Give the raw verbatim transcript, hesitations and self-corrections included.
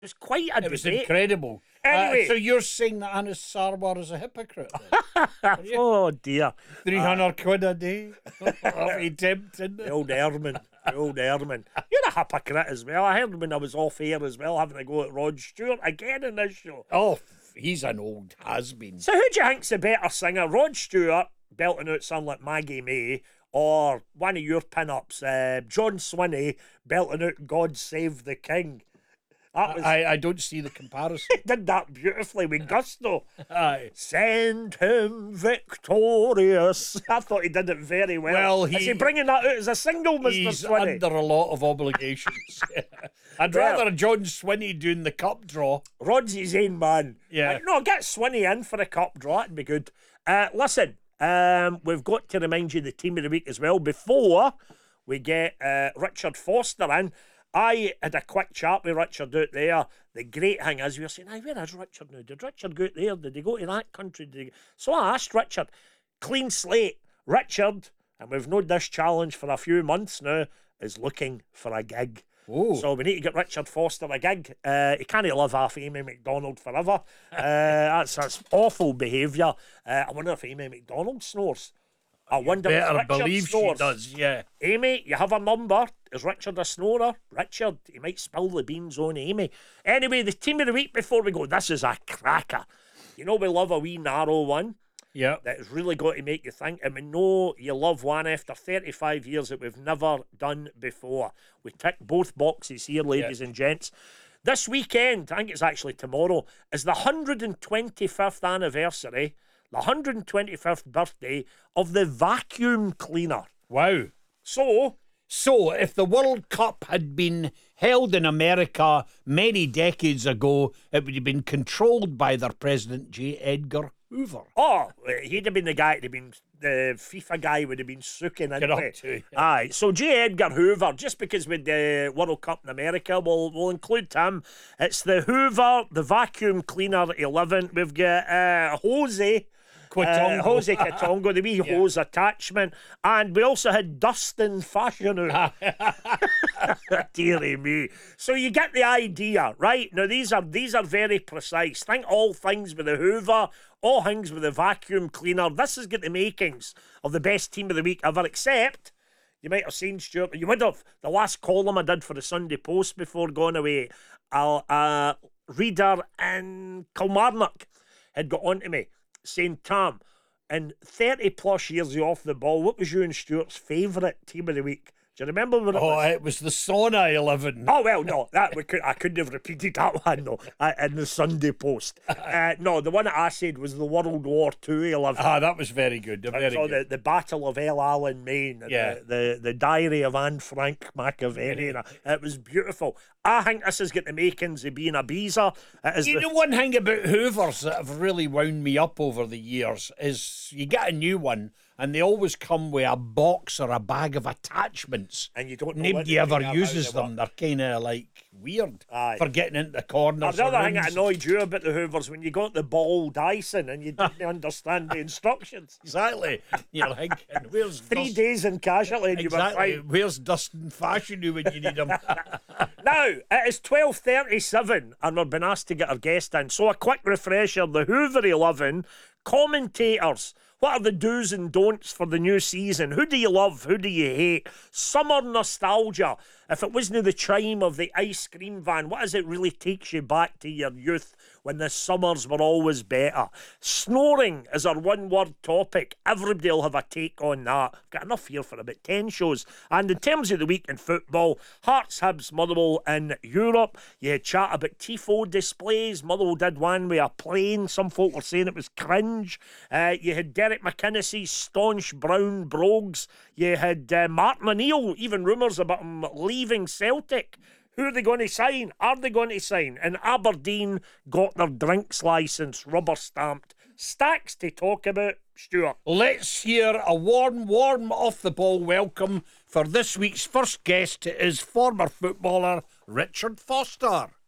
It was quite a It was debate. incredible. Anyway. Uh, so you're saying that Anas Sarwar is a hypocrite? Oh dear. three hundred quid a day? Are we tempted? The old airman. The old airman. You're a hypocrite as well. I heard when I was off air as well, having to go at Rod Stewart again in this show. Oh, he's an old has-been. So who do you think's the better singer? Rod Stewart belting out something like Maggie May, or one of your pin-ups, uh, John Swinney belting out God Save the King? That was, I, I don't see the comparison. he did that beautifully with gusto. Aye. Send him victorious. I thought he did it very well. Well, he- Is he bringing that out as a single, Mister He's Swinney? under a lot of obligations. I'd Well- rather John Swinney doing the cup draw. Rod's his own man. Yeah. Uh, no, get Swinney in for a cup draw. That'd be good. Uh, listen, um, we've got to remind you the team of the week as well before we get uh, Richard Foster in. I had a quick chat with Richard out there. The great thing is, we were saying, "Aye, where is Richard now? Did Richard go out there? Did he go to that country?" Did he... So I asked Richard, clean slate. Richard, and we've known this challenge for a few months now, is looking for a gig. Oh. So we need to get Richard Foster a gig. Uh, he can't live off Amy McDonald forever. Uh, that's, that's awful behaviour. Uh, I wonder if Amy McDonald snores. I wonder if Better Richard believe snores. she does, yeah. Amy, you have a number. Is Richard a snorer? Richard, he might spill the beans on Amy. Anyway, the team of the week before we go. This is a cracker. You know we love a wee narrow one Yeah. that has really got to make you think. And we know you love one after thirty-five years that we've never done before. We tick both boxes here, ladies Yeah. and gents. This weekend, I think it's actually tomorrow, is the one hundred twenty-fifth anniversary, the one hundred twenty-fifth birthday of the vacuum cleaner. Wow. So, So, if the World Cup had been held in America many decades ago, it would have been controlled by their president, J. Edgar Hoover. oh, he'd have been the guy, he'd have been, the FIFA guy would have been sooking Get into up it. to, Aye, so J. Edgar Hoover, just because with the World Cup in America, we'll, we'll include him. It's the Hoover, the vacuum cleaner eleven. We've got uh, Jose. Quitongo. Uh, Jose Quitongo, the wee hose attachment. And we also had Dustin Fashanu. Dearie me. So you get the idea, right? Now these are these are very precise. Think all things with the Hoover, all things with the vacuum cleaner. This has got the makings of the best team of the week ever, except you might have seen, Stuart, you would have, the last column I did for the Sunday Post before going away, a, a reader in Kilmarnock had got onto me saying, Tom, in thirty plus years of off the ball, what was you and Stuart's favourite team of the week? Do you remember what it Oh, was? it was the sauna eleven. Oh, well, no, that we could, I couldn't have repeated that one, no, uh, in the Sunday Post. Uh, no, the one that I said was the World War Two eleven. Ah, that was very good. Very So good. the, the Battle of El Alamein, Maine, and Yeah. the, the, the Diary of Anne Frank Machiavelli. and It was beautiful. I think this has got the makings of being a beezer. It is You the- know, one thing about Hoovers that have really wound me up over the years is you get a new one and they always come with a box or a bag of attachments. and you don't know Nobody what to ever do, how uses they work. them. They're kind of like weird Aye. for getting into the corners. The other of thing that rooms. annoyed you about the Hoovers when you got the ball Dyson and you didn't understand the instructions. Exactly. You're thinking, where's Three Dust- days in casualty and you were Exactly. fine. Where's Dustin Fashion when you need him? Now, it is twelve thirty-seven and we've been asked to get our guest in. So a quick refresher, the Hoover eleven, commentators. What are the do's and don'ts for the new season? Who do you love? Who do you hate? Summer nostalgia. If it wasn't the chime of the ice cream van, what does it really takes you back to your youth when the summers were always better? Snoring is our one-word topic. Everybody will have a take on that. I've got enough here for about ten shows. And in terms of the week in football, Hearts, Hibs, Motherwell in Europe. You had chat about Tifo displays. Motherwell did one with a plane. Some folk were saying it was cringe. Uh, you had Derek McInnes's staunch brown brogues. You had uh, Martin O'Neill, even rumours about him leaving Celtic. Who are they going to sign? Are they going to sign? And Aberdeen got their drinks licence rubber stamped. Stacks to talk about, Stuart. Let's hear a warm, warm off the ball welcome for this week's first guest is former footballer Richard Foster.